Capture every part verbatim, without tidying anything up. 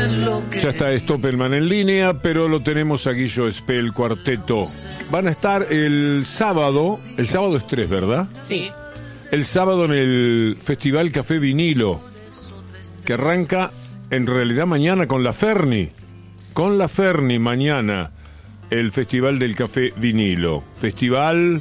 Ya está Stoppelman en línea, pero lo tenemos a Guillo Spell Cuarteto. Van a estar el sábado, el sábado es tres, ¿verdad? Sí. El sábado en el Festival Café Vinilo, que arranca en realidad mañana con la Ferni. Con la Ferni mañana, el Festival del Café Vinilo. Festival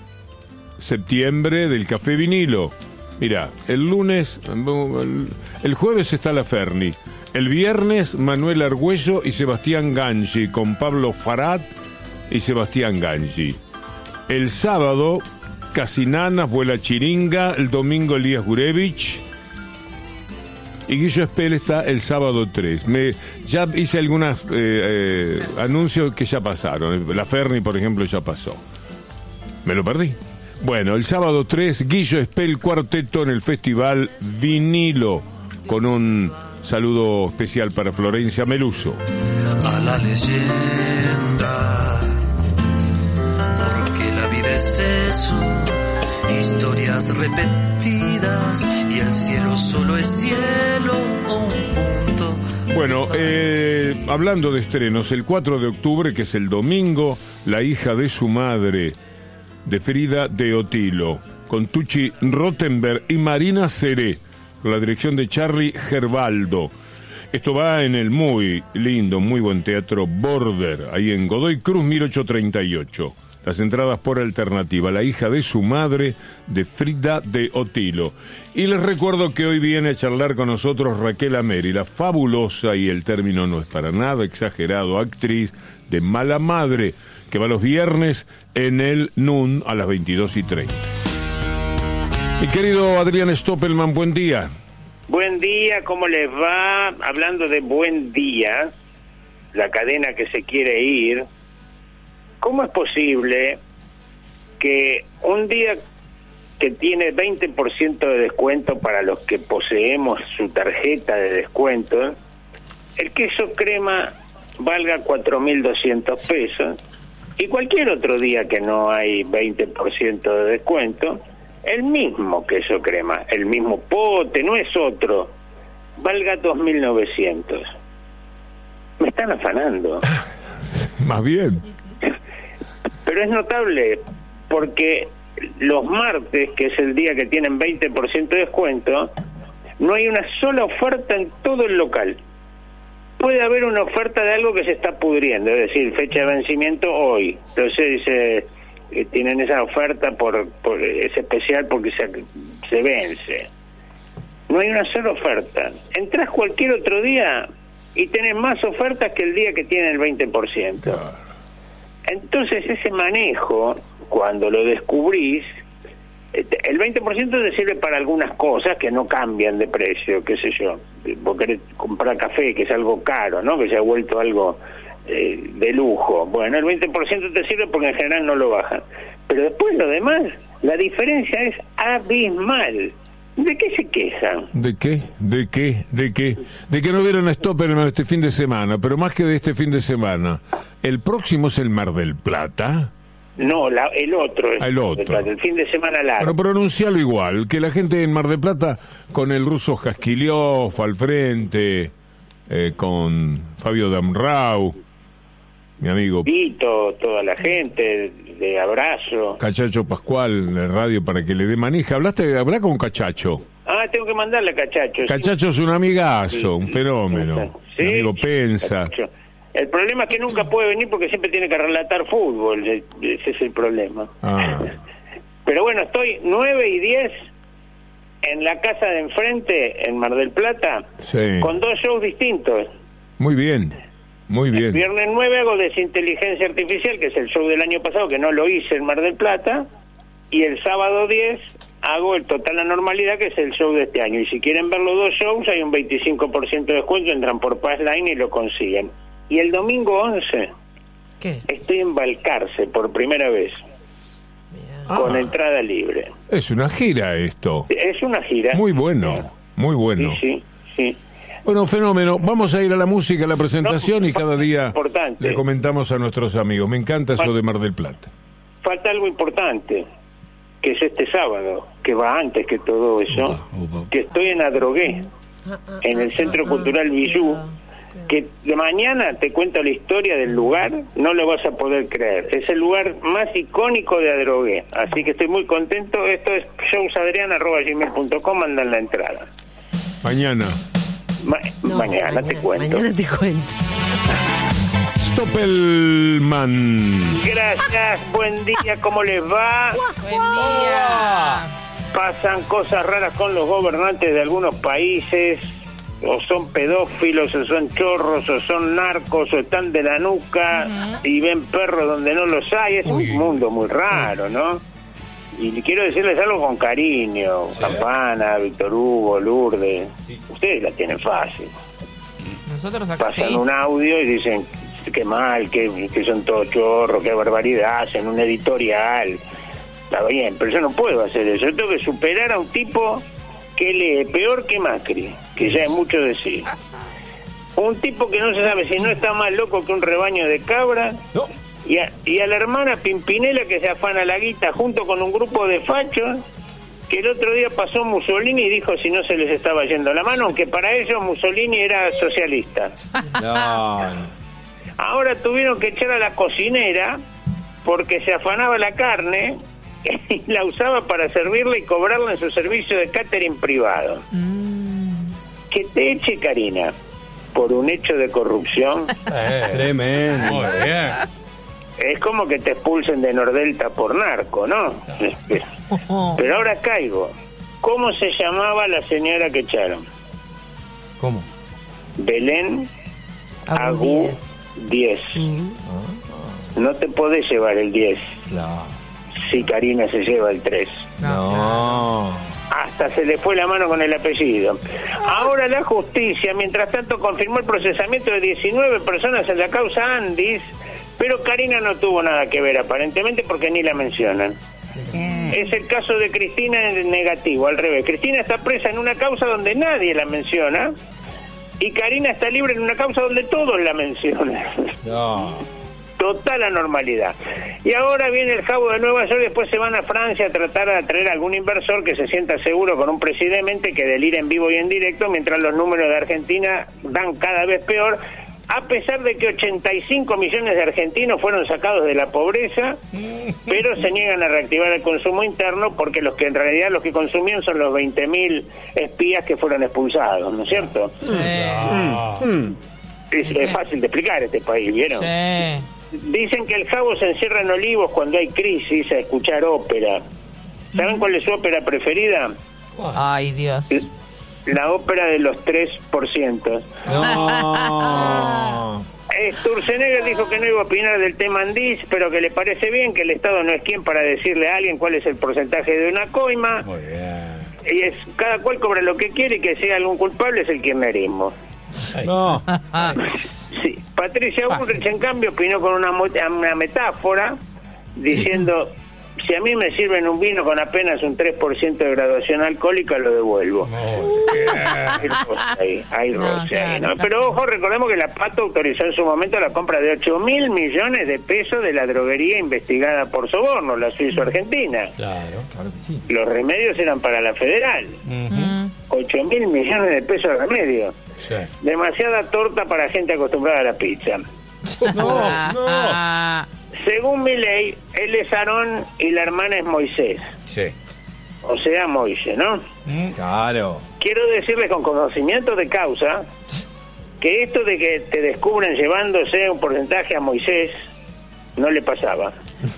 septiembre del Café Vinilo. Mira, el lunes, el, el jueves está la Ferni. El viernes, Manuel Argüello y Sebastián Gangi, con Pablo Farad y Sebastián Gangi. El sábado, Casinanas, Vuela Chiringa. El domingo, Elías Gurevich. Y Guillo Spell está el sábado tres. Me, ya hice algunos eh, eh, anuncios que ya pasaron. La Ferni, por ejemplo, ya pasó. Me lo perdí. Bueno, el sábado tres, Guillo Spell Cuarteto en el Festival Vinilo, con un saludo especial para Florencia Meluso. A la leyenda, porque la vida es eso, historias repetidas y el cielo solo es cielo o un punto. Bueno, eh, hablando de estrenos, el cuatro de octubre, que es el domingo, La hija de su madre, de Frida de Otilo, con Tucci Rottenberg y Marina Seré, con la dirección de Charlie Gerbaldo. Esto va en el muy lindo, muy buen teatro Border, ahí en Godoy Cruz mil ochocientos treinta y ocho. Las entradas por alternativa, La hija de su madre, de Frida de Otilo. Y les recuerdo que hoy viene a charlar con nosotros Raquel Ameri, la fabulosa, y el término no es para nada exagerado, actriz de Mala Madre, que va los viernes en el N U N a las veintidós y treinta. Mi querido Adrián Stoppelman, buen día. Buen día, ¿cómo les va? Hablando de buen día, la cadena que se quiere ir, ¿cómo es posible que un día que tiene veinte por ciento de descuento para los que poseemos su tarjeta de descuento, el queso crema valga cuatro mil doscientos pesos, y cualquier otro día que no hay veinte por ciento de descuento, el mismo queso crema, el mismo pote, no es otro, valga dos mil novecientos? Me están afanando. Más bien. Pero es notable porque los martes, que es el día que tienen veinte por ciento de descuento, no hay una sola oferta en todo el local. Puede haber una oferta de algo que se está pudriendo, es decir, fecha de vencimiento hoy. Entonces dice, eh, tienen esa oferta por, por es especial porque se, se vence. No hay una sola oferta. Entrás cualquier otro día y tenés más ofertas que el día que tienen el veinte por ciento. Claro. Entonces ese manejo, cuando lo descubrís, el veinte por ciento te sirve para algunas cosas que no cambian de precio, qué sé yo. Vos querés comprar café, que es algo caro, ¿no? Que se ha vuelto algo eh, de lujo. Bueno, el veinte por ciento te sirve porque en general no lo bajan. Pero después lo demás, la diferencia es abismal. ¿De qué se quejan? ¿De qué? ¿De qué? ¿De qué? De que no vieron a Stoppelman este fin de semana, pero más que de este fin de semana. ¿El próximo es el Mar del Plata? No, la, el otro. Es el otro. El fin de semana largo. Bueno, pronuncialo igual, que la gente en Mar del Plata, con el ruso Jasquilioff al frente, eh, con Fabio Damrau, mi amigo Vito, toda la gente, de abrazo. Cachacho Pascual en la radio para que le dé manija. ¿Hablaste, hablá con Cachacho? Ah, tengo que mandarle a Cachacho. Cachacho sí. Es un amigazo, sí, un fenómeno. Sí, mi amigo sí, Pensa. Cachacho. El problema es que nunca puede venir porque siempre tiene que relatar fútbol, ese es el problema. Ah. Pero bueno, estoy nueve y diez en la casa de enfrente, en Mar del Plata, sí, con dos shows distintos. Muy bien, muy bien. El viernes nueve hago Desinteligencia Artificial, que es el show del año pasado, que no lo hice en Mar del Plata, y el sábado diez hago el Total Anormalidad, que es el show de este año. Y si quieren ver los dos shows, hay un veinticinco por ciento de descuento, entran por Passline y lo consiguen. Y el domingo once, ¿qué? Estoy en Balcarce por primera vez, ah, con entrada libre. Es una gira esto. Es una gira. Muy bueno, muy bueno. Sí, sí, sí. Bueno, fenómeno. Vamos a ir a la música, a la presentación, no, y cada día importante. Le comentamos a nuestros amigos. Me encanta eso de Mar del Plata. Falta algo importante, que es este sábado, que va antes que todo eso, opa, opa. Que estoy en Adrogué, en el Centro Cultural Villú, que de mañana te cuento la historia del lugar, no lo vas a poder creer. Es el lugar más icónico de Adrogué, así que estoy muy contento. Esto es showsadrian arroba gmail punto com, mandan la entrada. Mañana. Ma No, mañana, mañana te cuento. Mañana te cuento. Stoppelman. Gracias, buen día, ¿cómo les va? Buen día. Pasan cosas raras con los gobernantes de algunos países, o son pedófilos, o son chorros, o son narcos, o están de la nuca, uh-huh. y ven perros donde no los hay. Es Uy. un mundo muy raro, ¿no? Y quiero decirles algo con cariño, sí. Campana, Víctor Hugo, Lourdes, sí. Ustedes la tienen fácil. Nosotros acá pasan sí. un audio y dicen qué mal, que, que son todos chorros, qué barbaridad, hacen un editorial. Está bien, pero yo no puedo hacer eso. Yo tengo que superar a un tipo que lee peor que Macri, que ya es mucho decir. Un tipo que no se sabe si no está más loco que un rebaño de cabra. No. Y a, y a la hermana Pimpinela que se afana la guita junto con un grupo de fachos que el otro día pasó Mussolini y dijo si no se les estaba yendo la mano, aunque para ellos Mussolini era socialista. No. Ahora tuvieron que echar a la cocinera porque se afanaba la carne y la usaba para servirla y cobrarla en su servicio de catering privado. Mm. Que te eche Karina por un hecho de corrupción. Eh, tremendo. Muy bien. Es como que te expulsen de Nordelta por narco, ¿no? Pero ahora caigo. ¿Cómo se llamaba la señora que echaron? ¿Cómo? Belén Agú diez. Uh-huh. No te podés llevar el diez. No. Si Karina se lleva el tres. No. Hasta se le fue la mano con el apellido. Ahora la justicia, mientras tanto, confirmó el procesamiento de diecinueve personas en la causa Andis, pero Karina no tuvo nada que ver aparentemente porque ni la mencionan. Mm. Es el caso de Cristina en negativo, al revés. Cristina está presa en una causa donde nadie la menciona y Karina está libre en una causa donde todos la mencionan. No. Total anormalidad. Y ahora viene el Jabo de Nueva York, después se van a Francia a tratar de atraer a algún inversor que se sienta seguro con un presidente que delira en vivo y en directo, mientras los números de Argentina dan cada vez peor, a pesar de que ochenta y cinco millones de argentinos fueron sacados de la pobreza, pero se niegan a reactivar el consumo interno porque los que en realidad los que consumían son los veinte mil espías que fueron expulsados, ¿no es cierto? Sí. Mm. Mm. Es, sí. es fácil de explicar este país, ¿vieron? Sí. Dicen que el Jabo se encierra en Olivos cuando hay crisis a escuchar ópera. ¿Saben cuál es su ópera preferida? Ay, Dios. La ópera de los tres por ciento. No. Sturzenegger dijo que no iba a opinar del tema Andis, pero que le parece bien que el Estado no es quien para decirle a alguien cuál es el porcentaje de una coima. Muy bien. Y es cada cual cobra lo que quiere y que sea algún culpable es el kirchnerismo. No. Sí. Patricia Bullrich, en cambio, opinó con una, una metáfora diciendo: si a mí me sirven un vino con apenas un tres por ciento de graduación alcohólica, lo devuelvo. Oh, yeah. Hay roce ahí, hay roce no, claro, ahí, ¿no? Pero ojo, recordemos que la Pato autorizó en su momento la compra de ocho mil millones de pesos de la droguería investigada por soborno, la suizo-argentina. Claro, claro que sí. Los remedios eran para la federal. Uh-huh. ocho mil millones de pesos de remedios. Sí. Demasiada torta para gente acostumbrada a la pizza. No, no. Según mi ley, él es Aarón y la hermana es Moisés. Sí. O sea, Moisés, ¿no? Claro. Quiero decirles con conocimiento de causa que esto de que te descubren llevándose un porcentaje a Moisés no le pasaba.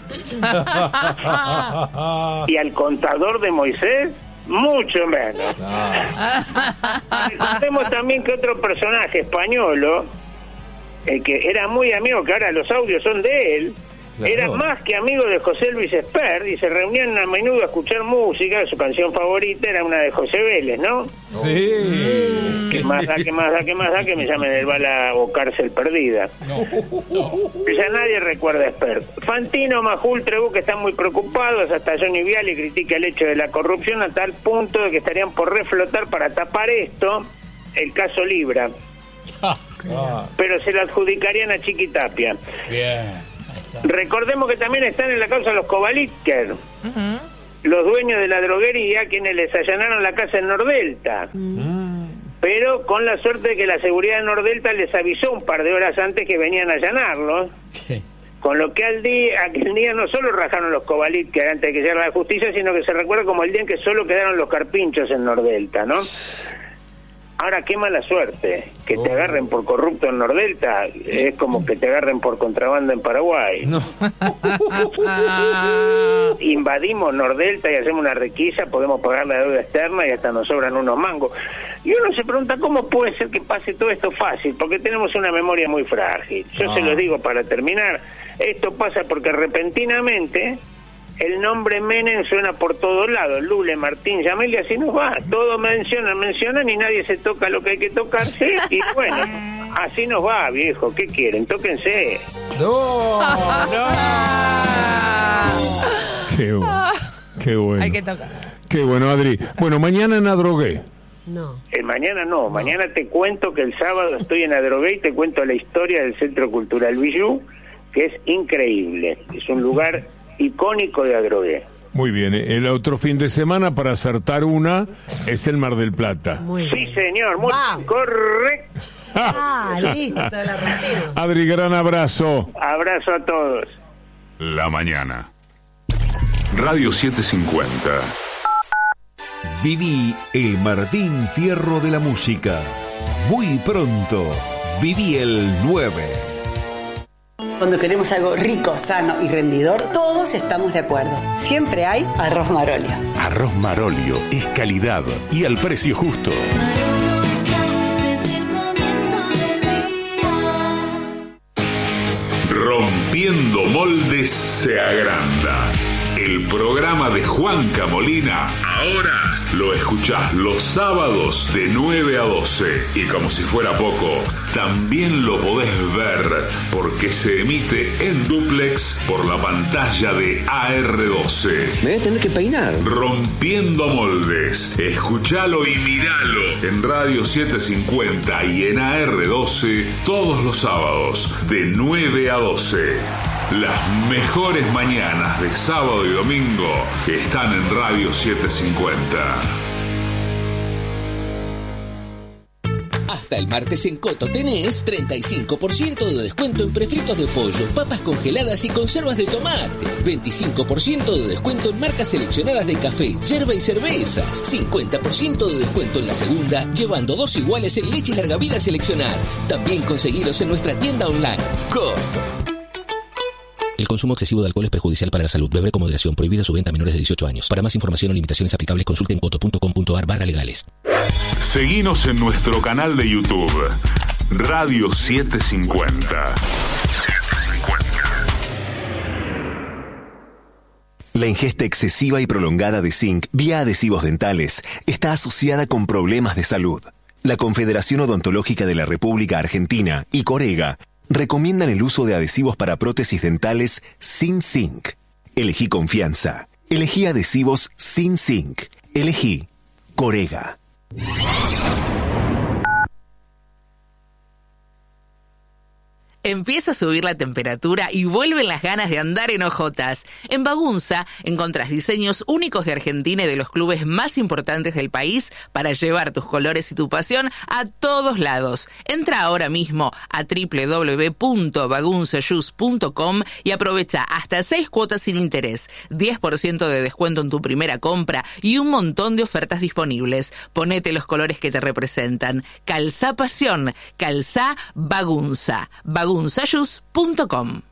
Y al contador de Moisés, mucho menos. Recordemos también que otro personaje español, el que era muy amigo, que ahora los audios son de él, claro. Era más que amigo de José Luis Espert y se reunían a menudo a escuchar música. Su canción favorita era una de José Vélez, ¿no? Sí. Mm. ¿Qué más da, qué más da, qué más da? Que me llamen el bala o cárcel perdida. No. No. Ya nadie recuerda a Espert. Fantino, Majul, Trebuch que están muy preocupados, hasta Johnny Viale critica el hecho de la corrupción a tal punto de que estarían por reflotar para tapar esto el caso Libra. Ah. Pero se la adjudicarían a Chiquitapia. Bien. Recordemos que también están en la causa los Kovalikер, uh-huh. los dueños de la droguería, quienes les allanaron la casa en Nordelta. Uh-huh. pero con la suerte de que la seguridad de Nordelta les avisó un par de horas antes que venían a allanarlo. ¿Qué? Con lo que al día, aquel día no solo rajaron los Cobalit, que antes de que llegara la justicia, sino que se recuerda como el día en que solo quedaron los carpinchos en Nordelta, ¿no? Ahora, qué mala suerte, que te agarren por corrupto en Nordelta, es como que te agarren por contrabando en Paraguay. No. Invadimos Nordelta y hacemos una requisa, podemos pagar la deuda externa y hasta nos sobran unos mangos. Y uno se pregunta cómo puede ser que pase todo esto fácil, porque tenemos una memoria muy frágil. Yo No. se los digo para terminar, esto pasa porque repentinamente el nombre Menem suena por todos lados, Lule, Martín, Yamel, y así nos va. Todos mencionan, mencionan y nadie se toca lo que hay que tocarse, y bueno, así nos va, viejo. ¿Qué quieren? Tóquense. No. Qué bueno. Qué bueno. Hay que tocar. Qué bueno, Adri. Bueno, mañana en Adrogué. No. Eh, mañana no, mañana te cuento que el sábado estoy en Adrogué y te cuento la historia del Centro Cultural Villú, que es increíble. Es un lugar icónico de Adrogué. Muy bien. El otro fin de semana, para acertar una, es el Mar del Plata. Muy Sí, bien. señor, muy Vamos. correcto. Ah, listo, la rompimos. Adri, gran abrazo. Abrazo a todos. La mañana. Radio setecientos cincuenta. Viví el Martín Fierro de la música. Muy pronto, viví el nueve. Cuando queremos algo rico, sano y rendidor, todos estamos de acuerdo. Siempre hay arroz Marolio. Arroz Marolio es calidad y al precio justo. Rompiendo moldes se agranda. El programa de Juanca Molina ahora lo escuchás los sábados de nueve a doce. Y como si fuera poco, también lo podés ver porque se emite en dúplex por la pantalla de A R doce. Me voy a tener que peinar. Rompiendo moldes. Escuchalo y miralo en Radio setecientos cincuenta y en A R doce todos los sábados de nueve a doce. Las mejores mañanas de sábado y domingo están en Radio setecientos cincuenta. Hasta el martes en Coto tenés treinta y cinco por ciento de descuento en prefritos de pollo, papas congeladas y conservas de tomate. veinticinco por ciento de descuento en marcas seleccionadas de café, yerba y cervezas. cincuenta por ciento de descuento en la segunda, llevando dos iguales en leches larga vida seleccionadas. También conseguilos en nuestra tienda online. Coto. El consumo excesivo de alcohol es perjudicial para la salud. Beber con moderación. Prohibida su venta a menores de dieciocho años. Para más información o limitaciones aplicables, consulte en coto punto com punto a r barra legales. Seguinos en nuestro canal de YouTube, Radio setecientos cincuenta. La ingesta excesiva y prolongada de zinc vía adhesivos dentales está asociada con problemas de salud. La Confederación Odontológica de la República Argentina y Corega recomiendan el uso de adhesivos para prótesis dentales sin zinc. Elegí confianza. Elegí adhesivos sin zinc. Elegí Corega. Empieza a subir la temperatura y vuelven las ganas de andar en hojotas. En Bagunza encontrás diseños únicos de Argentina y de los clubes más importantes del país para llevar tus colores y tu pasión a todos lados. Entra ahora mismo a doble u doble u doble u punto bagunza shoes punto com y aprovecha hasta seis cuotas sin interés, diez por ciento de descuento en tu primera compra y un montón de ofertas disponibles. Ponete los colores que te representan. Calzá pasión, calzá Bagunza. bagunza shoes punto com.